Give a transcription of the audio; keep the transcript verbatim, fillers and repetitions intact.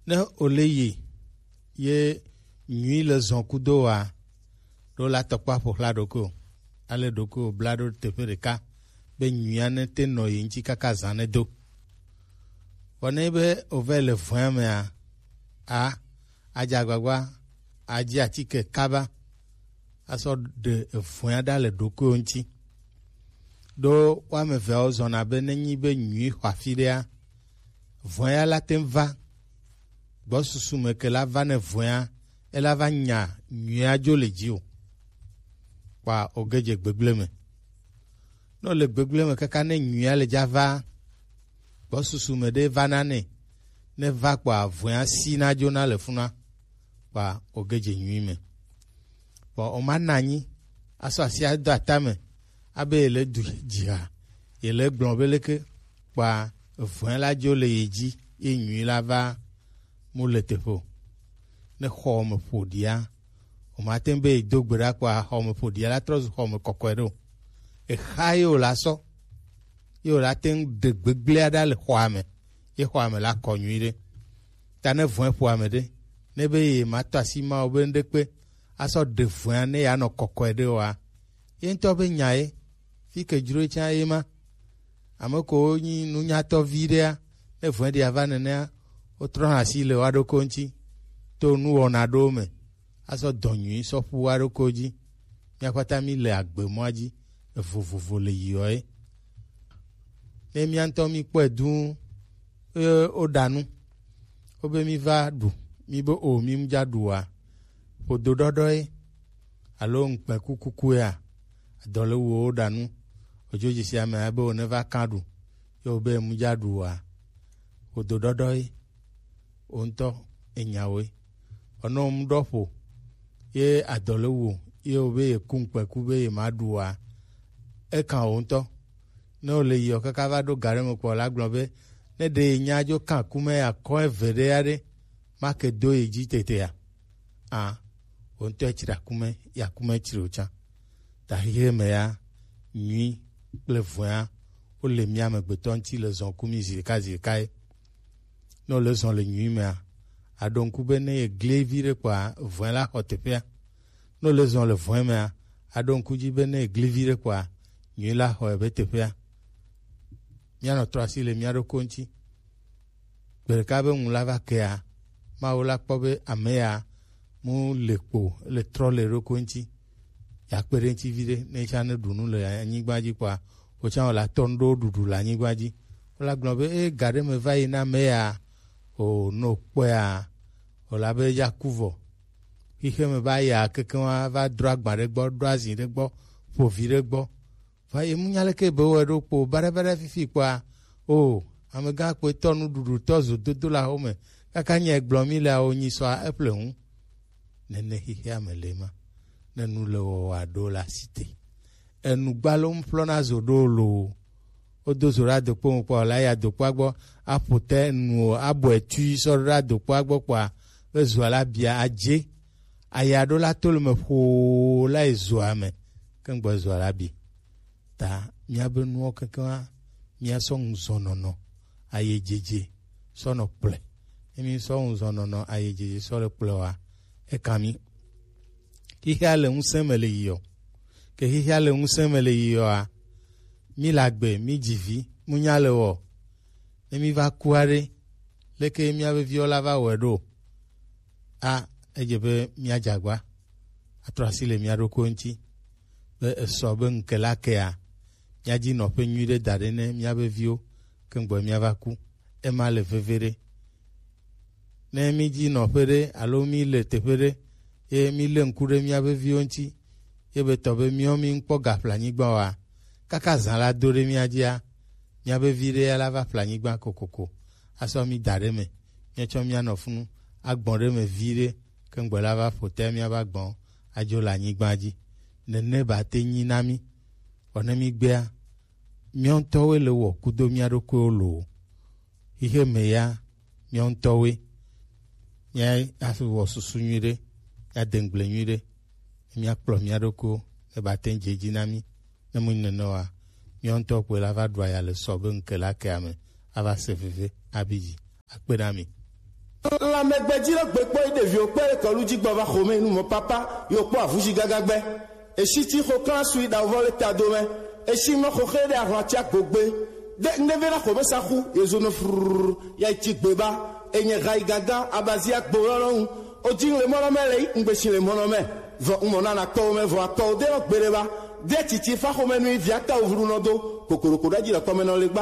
ne oleyi ye nyui le zɔn kudo wa ɖo la tɔkpa ƒoxla ɖoko ale ɖoko bla ɖo teƒe ɖeka be nyuia ne te nɔ yi ŋuti kaka zã ne do vɔ ne be ove le vɔa mea a adze agbagba adzi atike kaba asɔ de vɔa ɖa le ɖoko ŋuti ɖo woame eveawo zɔna be nenyi be nyui xɔ afi ɖea vɔa la te va gbɔsusu me ke la va ne vɔa ela va nya nyuia dzo le dzi o kpa ogedze gbegble me no le gbegble me kaka ne nyuia le dza va gbɔsusu me ɖe va na ne ne va kpa vɔa si na dzo na le funa kpa ogedze nyui me kpa o ma na anyi asɔ asi ado atame abe ele du dzia ele gblɔ be leke kpa vɔa la dzo le yi dzi ye nyui la va mu le teƒe ne xɔ me ƒoɖia o ma te be do gbe ɖa kpa xɔ me ƒoɖia la trɔ zu xɔ me kɔkɔe ɖo exa ye o la sɔ ye o la te de gbegblea ɖa le xɔa me ye xɔa me la kɔ nyui ɖe ta ne vɔe ƒoa me ɖe ne be ye ma tɔ asi ma o be ŋɖekpe asɔ de vɔa ne ya nɔ kɔkɔe ɖe oa ye ŋutɔ be nya ye fi ke dzro tsã ye ma ame ko nyi nunyatɔ vi ɖea ne vɔe ɖia va nenea wotrɔna asi le wa ɖoko ŋuti to nuwɔna ɖewo me asɔ dɔ nyui sɔ ƒu wa ɖoko dzi míakpata mi le agbe mɔa dzi vovovo le yiɔ ye ne mía ŋutɔ mi kpɔe duu eye woɖa nu wobe mi va ɖu mi be o mi mu dza ɖua ƒodo ɖɔɖɔ ye alo ŋukpe kukuku ya dɔ le wo woɖa nu odzo dzesi ame be wo ne va kã ɖu ye wo be mu dza ɖua ƒodo ɖɔɖɔ ye wo ŋutɔ enyawoe ɔnɔ mu ɖɔ ƒo ye adɔ le wo ye wo be ye ku ŋukpe ku be ye ma ɖua eka wo ŋutɔ ne wo le yiɔ kaka va ɖo ga ɖe me kpɔ la gblɔ be ne ɖe nya dzo kã ku me akɔ eve ɖe ya ɖe ma ke do yi dzi tetea a wo ŋutɔ etsri akume ya kume tsri o tsã ta xixe me ya nyui kple vɔa wo le mía amegbetɔ ŋuti le zɔn ku mi zi ɖeka zi ɖeka ye ne wo le zɔn le nyui mea aɖo ŋku be ne ye gli vi ɖe kpɔa vɔe la xɔ teƒea ne wo le zɔn le vɔe mea aɖo ŋku dzi be ne ye gli vi ɖe kpɔa nyui la xɔ ebe teƒea míanɔ trɔ asi le mía ɖoko ŋuti gbe ɖeka be ŋu la va kea mawo la kpɔ be ame ya mu le kpo le trɔ le ɖoko ŋuti ya kpe ɖe ŋuti vi ɖe ne tsã ne ɖu nu le anyigba dzi kpɔa wo tsã wo la tɔ nu ɖo ɖuɖu le anyigba dzi wo la gblɔ be e ga ɖe me va yi na ame ya o no kpɔa o la be ya ku vɔ xixe me va ya kekeŋ va drɔ agba ɖe gbɔ drɔ azi ɖe gbɔ ƒo vi ɖe gbɔ va ye mu nya leke be wɔ ɖo kpo baɖabaɖa fifi kpɔa o amegã kpoe tɔ nuɖuɖu tɔ zo dodo le awo me kaka nye gblɔ mi le awo nyi sɔ eƒle ŋu nene xixea me le ma ne nu le wɔwɔ aɖo le asi te enugbalo ƒlɔna zo ɖo lo wodo zo ɖe adokpo me kpɔ la ya adokpoa gbɔ aƒo te nu abɔe tui sɔ ɖe adokpoa gbɔ kpɔa be zoa la bia adze aya ɖo la to le me ƒoo la yi zoa me ke ŋgbɔ zoa la bi ta míabe nuwo kekeŋa míasɔ ŋuzɔnɔnɔ aye dzedze sɔ nɔ kplɔe ne mi sɔ ŋuzɔnɔnɔ aye dzedze sɔ le kplɔe wa eka mi xixea le ŋusẽ me le yiɔ ke xixea le ŋusẽ me le yiɔa mi le agbe mi dzi vi mu nya le wɔ ne mi va ku aɖe leke míabe viwo la va wɔe ɖo a edze be míadze agba atrɔ asi le mía ɖoko ŋuti be esɔ be ŋke la kea míadzi nɔƒe nyui ɖe da ɖe ne míabe viwo ke ŋgbɔ míava ku ema le veve ɖe ne mi dzi nɔƒe ɖe alo mi le teƒe ɖe ye mi le ŋku ɖe míabe viwo ŋuti ye be tɔ be míawo mi ŋkpɔ gaƒle anyigba wa kaka zã la do ɖe mía dzia míabe vi ɖe ya la va ƒle anyigba kokoko asɔ mi da ɖe me míatsɔ míanɔ funu agbɔ̃ ɖe me vi ɖe ke ŋgbɔ la va ƒo te míabe agbɔ̃ adzo le anyigba dzi nene ba te nyi na mi wɔ ne mi gbea míawo ŋutɔwoe le wɔ kudo mía ɖokuiwo loo xixe me ya míawo ŋutɔwoe mía afi wɔ susu nyui ɖe mía de ŋgble nyui ɖe mía kplɔ mía ɖokuiwo ne ba te dze dzi na mi ne mu nene wa míawo ŋutɔ kpoe la va ɖu aya le sɔ be ŋke la kea me ava se veve abi dzi akpe na mi La megbedi le gbekpo de vieux père que lui dit bava xome nous mon papa yo po avuji gagagbe et si ti ko kan sui da vol ta dome et si mo ko khede avantia gogbe de nevera xome sa khu yezo no frrr ya ti gbeba e nye gai gaga abazia gbolon o din le monomele ngbesin le monome vo monana ko me vo ko de o gbereba de titi fa xome nu via ka ovru no do kokoro ko da ji la ko me no le gba